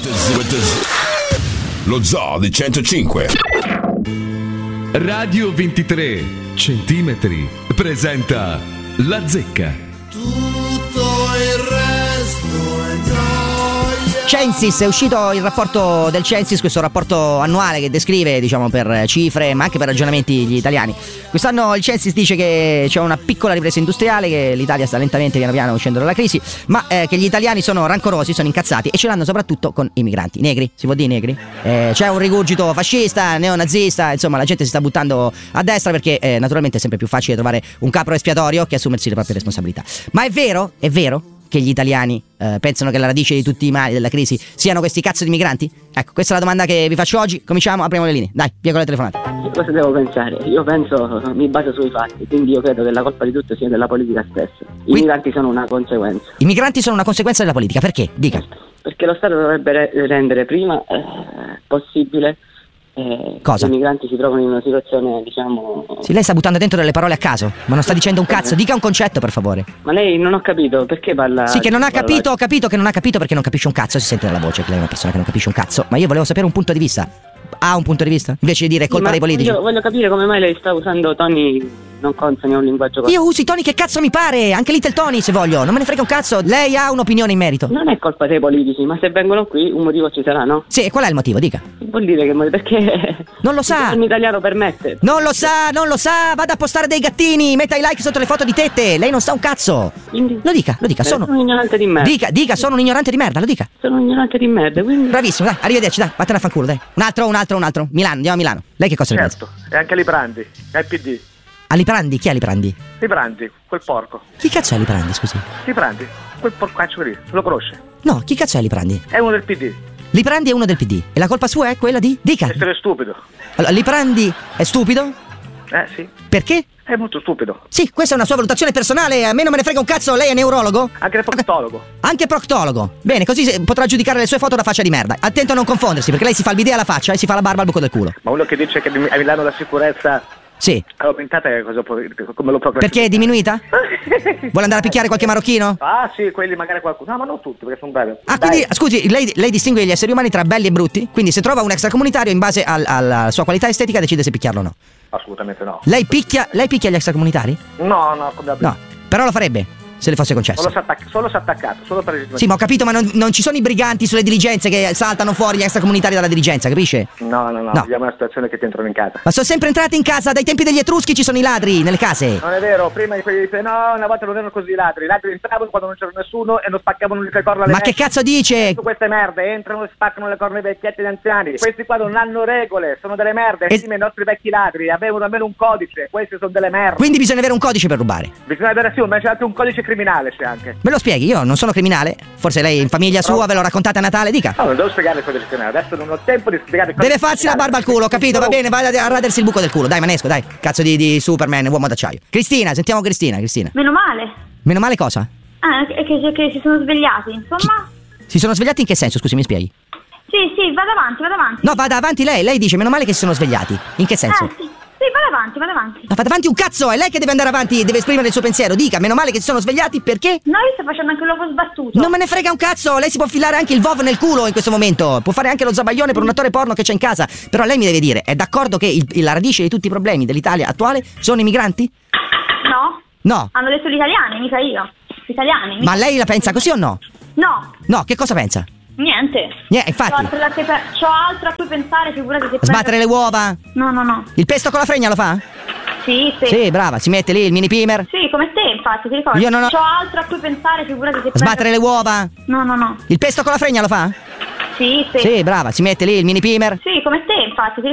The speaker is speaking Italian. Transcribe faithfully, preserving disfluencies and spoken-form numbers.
Lo Zoo di centocinque. Radio ventitré centimetri presenta La Zecca. Tutto il resto è noia. Censis, è uscito il rapporto del Censis, questo rapporto annuale che descrive, diciamo, per cifre ma anche per ragionamenti gli italiani. Quest'anno il Censis dice che c'è una piccola ripresa industriale, che l'Italia sta lentamente piano piano uscendo dalla crisi, ma eh, che gli italiani sono rancorosi, sono incazzati e ce l'hanno soprattutto con i migranti negri, si può dire negri? Eh, c'è un rigurgito fascista, neonazista, insomma la gente si sta buttando a destra perché eh, naturalmente è sempre più facile trovare un capro espiatorio che assumersi le proprie responsabilità. Ma è vero? È vero che gli italiani eh, pensano che la radice di tutti i mali della crisi siano questi cazzo di migranti? Ecco, questa è la domanda che vi faccio oggi. Cominciamo, apriamo le linee. Dai, via con le telefonate. Cosa devo pensare? Io penso, mi baso sui fatti, quindi io credo che la colpa di tutto sia della politica stessa. I Qui... migranti sono una conseguenza. I migranti sono una conseguenza della politica, perché? Dica. Perché lo Stato dovrebbe re- rendere prima eh, possibile eh, Cosa? che i migranti si trovano in una situazione, diciamo... Sì, lei sta buttando dentro delle parole a caso, ma non sta dicendo un cazzo. Dica un concetto, per favore. Ma lei non ho capito, perché parla... Sì, che non ha parla... capito, ho capito che non ha capito perché non capisce un cazzo. Si sente dalla voce che lei è una persona che non capisce un cazzo. Ma io volevo sapere un punto di vista. Ha un punto di vista? Invece di dire è colpa sì, dei politici. Io voglio capire come mai lei sta usando toni non consoni a un linguaggio corretto. Io uso i toni che cazzo mi pare, anche Little Tony se voglio, non me ne frega un cazzo. Lei ha un'opinione in merito? Non è colpa dei politici, ma se vengono qui un motivo ci sarà, no? Sì, e qual è il motivo? Dica. Vuol dire che perché non lo sa. Il italiano permette. Non lo sa, non lo sa, vada a postare dei gattini, metta i like sotto le foto di tette. Lei non sa un cazzo. Quindi? Lo dica, lo dica, sono Sono un ignorante di merda. Dica, dica, sono un ignorante di merda, lo dica. Sono un ignorante di merda, quindi... Bravissimo, dai, arrivederci, dai, vattene a fanculo, dai. Un altro, un altro, un altro. Milano, andiamo a Milano. Lei che cosa ne pensa? Certo, e anche Liprandi, è il P D. A Liprandi? Chi è Liprandi? Liprandi, quel porco. Chi cazzo è Liprandi, scusi? Liprandi, quel porcaccio lì, lo conosce? No, chi cazzo è Liprandi? È uno del P D. Liprandi è uno del P D. E la colpa sua è quella di? Dica. Essere stupido. Allora, Liprandi è stupido? Eh sì. Perché? È molto stupido. Sì, questa è una sua valutazione personale, a me non me ne frega un cazzo, lei è neurologo? Anche proctologo. Anche proctologo. Bene, così potrà giudicare le sue foto da faccia di merda. Attento a non confondersi, perché lei si fa il bidet alla faccia e si fa la barba al buco del culo. Ma uno che dice che a Milano la sicurezza sì è aumentata, cosa può, come lo può perché è diminuita? Vuole andare a picchiare qualche marocchino? Ah sì, quelli magari qualcuno. No, ma non tutti, perché sono bravi. Ah, quindi, scusi, lei, lei distingue gli esseri umani tra belli e brutti? Quindi se trova un extracomunitario in base al, alla sua qualità estetica decide se picchiarlo o no? Assolutamente no. Lei picchia, lei picchia gli extracomunitari? No, no, come no, però lo farebbe se le fosse concesso. Solo si attacca, solo si attaccato, solo per... Sì, ma ho capito, ma non, non ci sono i briganti sulle diligenze che saltano fuori gli extracomunitari dalla dirigenza, capisce? No, no, no, no. Vediamo una situazione che ti entrano in casa. Ma sono sempre entrati in casa, dai tempi degli Etruschi ci sono i ladri nelle case. Non è vero, prima di quelli no, una volta non erano così i ladri. I ladri entravano quando non c'era nessuno e non spaccavano le corna alle Ma che cazzo dice? Su queste merde, entrano e spaccano le corna ai vecchietti e agli anziani. Questi qua non hanno regole, sono delle merde. Es- Insieme ai nostri vecchi ladri avevano almeno un codice, questi sono delle merde. Quindi bisogna avere un codice per rubare. Bisogna avere sì, ma c'è anche un codice criminale, c'è anche. Me lo spieghi, io non sono criminale. Forse lei in famiglia sua ve lo raccontate a Natale, dica. No, non devo spiegare il codice criminale, adesso non ho tempo di spiegare il codice Deve farsi criminale. la barba al culo, capito? Va bene, vai a radersi il buco del culo. Dai, manesco, dai. Cazzo di, di Superman, uomo d'acciaio. Cristina, sentiamo Cristina, Cristina. Meno male. Meno male cosa? Ah, che, che, che si sono svegliati, insomma. Chi? Si sono svegliati in che senso, scusi, mi spieghi? Sì, sì, vado avanti, vado avanti. No, vada avanti lei, lei dice meno male che si sono svegliati. In che senso? Eh, sì. Sì, vado avanti, vado avanti. Ma vada avanti un cazzo, è lei che deve andare avanti, deve esprimere il suo pensiero. Dica, meno male che si sono svegliati, perché? No, io sto facendo anche l'uovo sbattuto. Non me ne frega un cazzo, lei si può filare anche il vov nel culo in questo momento. Può fare anche lo zabaglione per un attore porno che c'è in casa. Però lei mi deve dire, è d'accordo che il, la radice di tutti i problemi dell'Italia attuale sono i migranti? No. No. Hanno detto gli italiani, mica io. Gli italiani. Mica... Ma lei la pensa così o no? No. No, che cosa pensa? Niente. Niente, infatti. C'ho altro, da che pe- c'ho altro a cui pensare, figurati se... Sbattere le uova? No, no, no. Il pesto con la fregna lo fa? Sì, sì. Sì, brava, si mette lì il mini pimer? Sì, come te, infatti, ti ricordi? Io non ho... C'ho altro a cui pensare, figurati se... Sbattere le uova? No, no, no. Il pesto con la fregna lo fa? Sì, sì. Sì, brava, si mette lì il mini pimer? Sì, come te, infatti, ti